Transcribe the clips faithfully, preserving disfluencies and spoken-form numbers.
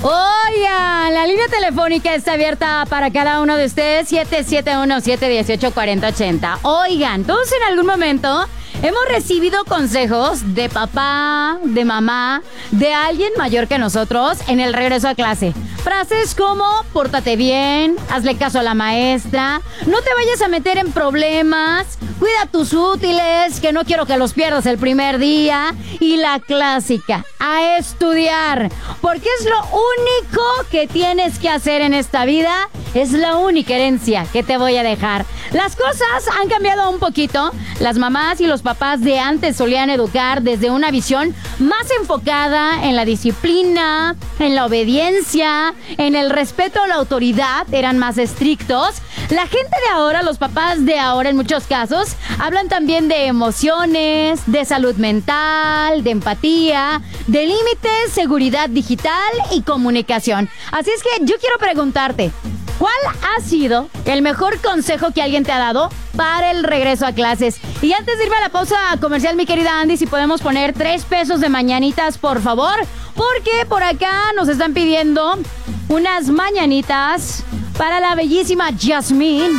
Oigan, la línea telefónica está abierta para cada uno de ustedes, siete siete uno, siete uno ocho, cuatro cero ocho cero. Oigan, todos en algún momento hemos recibido consejos de papá, de mamá, de alguien mayor que nosotros en el regreso a clase. Frases como, pórtate bien, hazle caso a la maestra, no te vayas a meter en problemas, cuida tus útiles, que no quiero que los pierdas el primer día. Y la clásica, a estudiar, porque es lo único que tienes que hacer en esta vida, es la única herencia que te voy a dejar. Las cosas han cambiado un poquito. Las mamás y los papás de antes solían educar desde una visión más enfocada en la disciplina, en la obediencia, en el respeto a la autoridad, eran más estrictos. La gente de ahora, los papás de ahora en muchos casos, hablan también de emociones, de salud mental, de empatía, de límites, seguridad digital y comunicación. Así es que yo quiero preguntarte, ¿cuál ha sido el mejor consejo que alguien te ha dado para el regreso a clases? Y antes de irme a la pausa comercial, mi querida Andy, si podemos poner tres pesos de mañanitas, por favor, porque por acá nos están pidiendo unas mañanitas para la bellísima Yasmín.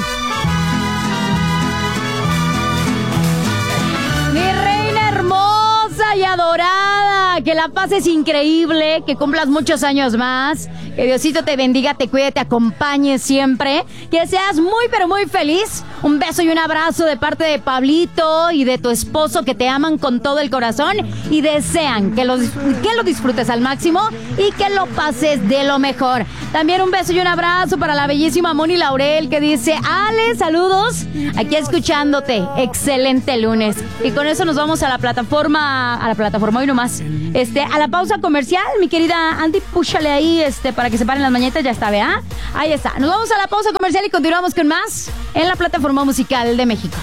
Mi reina hermosa y adorada, que la pases increíble, que cumplas muchos años más, que Diosito te bendiga, te cuide, te acompañe siempre, que seas muy pero muy feliz. Un beso y un abrazo de parte de Pablito y de tu esposo, que te aman con todo el corazón y desean que lo, que lo disfrutes al máximo y que lo pases de lo mejor. También un beso y un abrazo para la bellísima Moni Laurel, que dice: Ale, saludos, aquí escuchándote, excelente lunes. Y con eso nos vamos a la plataforma, a la plataforma hoy nomás, este, a la pausa comercial. Mi querida Andy, púchale ahí, este, para que se paren las mañanitas, ya está, ¿vea? Ahí está, nos vamos a la pausa comercial y continuamos con más en la plataforma musical de México.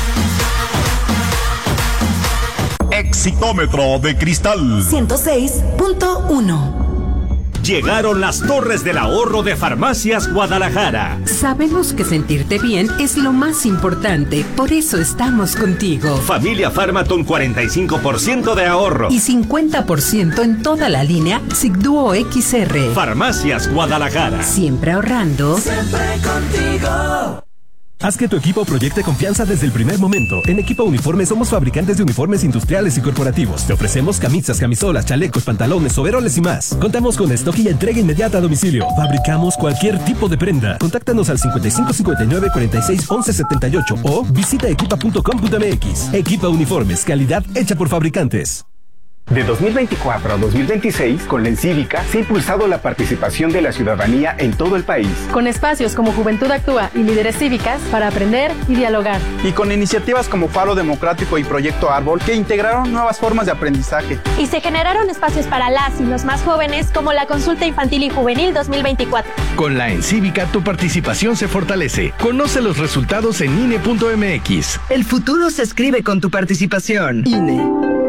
Exitómetro de cristal ciento seis punto uno. Llegaron las Torres del Ahorro de Farmacias Guadalajara. Sabemos que sentirte bien es lo más importante, por eso estamos contigo. Familia Farmaton, cuarenta y cinco por ciento de ahorro. Y cincuenta por ciento en toda la línea Sigduo X R. Farmacias Guadalajara. Siempre ahorrando. Siempre contigo. Haz que tu equipo proyecte confianza desde el primer momento. En Equipo Uniformes somos fabricantes de uniformes industriales y corporativos. Te ofrecemos camisas, camisolas, chalecos, pantalones, overoles y más. Contamos con stock y entrega inmediata a domicilio. Fabricamos cualquier tipo de prenda. Contáctanos al cincuenta y cinco cincuenta y nueve cuarenta y seis once setenta y ocho o visita equipa punto com punto m x. Equipa Uniformes, calidad hecha por fabricantes. De dos mil veinticuatro a dos mil veintiséis, con la Encívica, se ha impulsado la participación de la ciudadanía en todo el país. Con espacios como Juventud Actúa y Líderes Cívicas para aprender y dialogar. Y con iniciativas como Faro Democrático y Proyecto Árbol, que integraron nuevas formas de aprendizaje. Y se generaron espacios para las y los más jóvenes, como la Consulta Infantil y Juvenil dos mil veinticuatro. Con la Encívica, tu participación se fortalece. Conoce los resultados en I N E punto m x. El futuro se escribe con tu participación. I N E.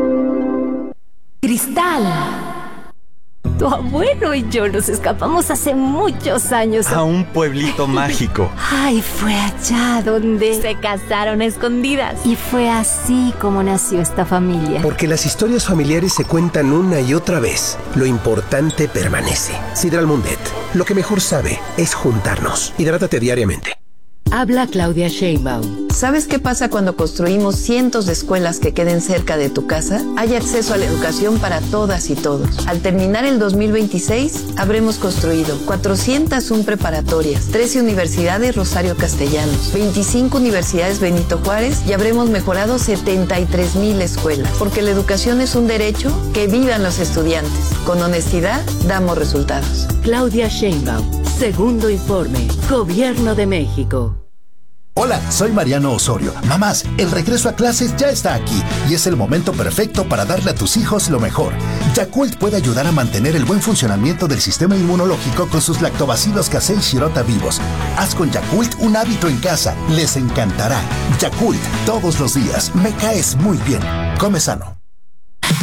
Cristal. Tu abuelo y yo nos escapamos hace muchos años a un pueblito mágico. Ay, fue allá donde se casaron a escondidas. Y fue así como nació esta familia. Porque las historias familiares se cuentan una y otra vez. Lo importante permanece. Sidral Mundet. Lo que mejor sabe es juntarnos. Hidrátate diariamente. Habla Claudia Sheinbaum. ¿Sabes qué pasa cuando construimos cientos de escuelas que queden cerca de tu casa? Hay acceso a la educación para todas y todos. Al terminar el dos mil veintiséis, habremos construido cuatrocientas una preparatorias, trece universidades Rosario Castellanos, veinticinco universidades Benito Juárez y habremos mejorado setenta y tres mil escuelas. Porque la educación es un derecho, que vivan los estudiantes. Con honestidad, damos resultados. Claudia Sheinbaum, segundo informe, Gobierno de México. Hola, soy Mariano Osorio. Mamás, el regreso a clases ya está aquí y es el momento perfecto para darle a tus hijos lo mejor. Yakult puede ayudar a mantener el buen funcionamiento del sistema inmunológico con sus lactobacilos casei shirota vivos. Haz con Yakult un hábito en casa. Les encantará. Yakult, todos los días. Me caes muy bien. Come sano.